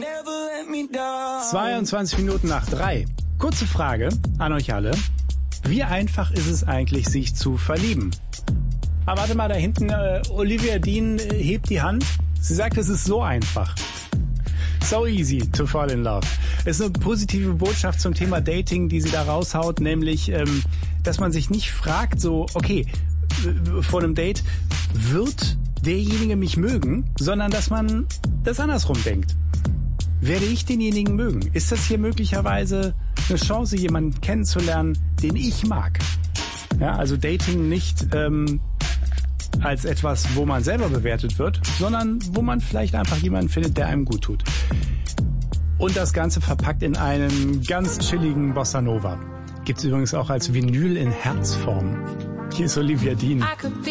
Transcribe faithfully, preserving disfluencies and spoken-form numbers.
zweiundzwanzig Minuten nach drei. Kurze Frage an euch alle. Wie einfach ist es eigentlich, sich zu verlieben? Ah, warte mal, da hinten, äh, Olivia Dean äh, hebt die Hand. Sie sagt, es ist so einfach. So easy to fall in love. Es ist eine positive Botschaft zum Thema Dating, die sie da raushaut, nämlich, ähm, dass man sich nicht fragt, so, okay, äh, vor einem Date, wird derjenige mich mögen, sondern dass man das andersrum denkt. Werde ich denjenigen mögen? Ist das hier möglicherweise eine Chance, jemanden kennenzulernen, den ich mag? Ja, also Dating nicht ähm, als etwas, wo man selber bewertet wird, sondern wo man vielleicht einfach jemanden findet, der einem gut tut. Und das Ganze verpackt in einen ganz chilligen Bossa Nova. Gibt's übrigens auch als Vinyl in Herzform. Hier ist Olivia Dean.